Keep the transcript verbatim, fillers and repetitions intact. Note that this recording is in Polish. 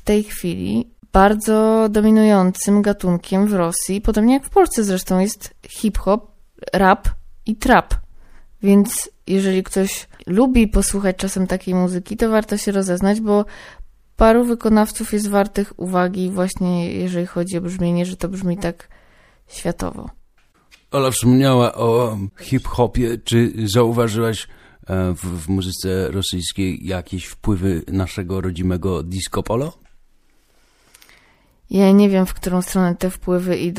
tej chwili bardzo dominującym gatunkiem w Rosji, podobnie jak w Polsce zresztą, jest hip-hop, rap i trap. Więc jeżeli ktoś lubi posłuchać czasem takiej muzyki, to warto się rozeznać, bo paru wykonawców jest wartych uwagi właśnie jeżeli chodzi o brzmienie, że to brzmi tak światowo. Ola wspomniała o hip-hopie. Czy zauważyłaś w, w muzyce rosyjskiej jakieś wpływy naszego rodzimego disco polo? Ja nie wiem, w którą stronę te wpływy idą.